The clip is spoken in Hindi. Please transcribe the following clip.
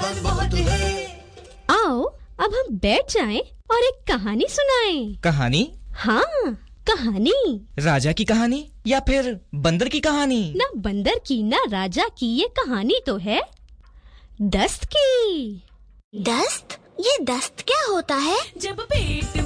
सामान बहुत है। आओ अब हम बैठ जाएं और एक कहानी सुनाएं। कहानी? हाँ, कहानी। राजा की कहानी या फिर बंदर की कहानी? ना बंदर की ना राजा की, ये कहानी तो है दस्त की। दस्त? ये दस्त क्या होता है? जब पेट